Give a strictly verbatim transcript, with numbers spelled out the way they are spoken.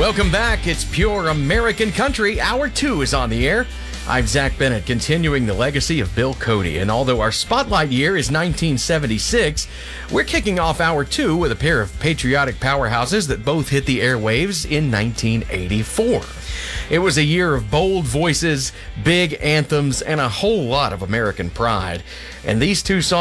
Welcome back. It's Pure American Country. Hour two is on the air. I'm Zach Bennett, continuing the legacy of Bill Cody. And although our spotlight year is nineteen seventy-six, we're kicking off hour two with a pair of patriotic powerhouses that both hit the airwaves in nineteen eighty-four. It was a year of bold voices, big anthems, and a whole lot of American pride. And these two songs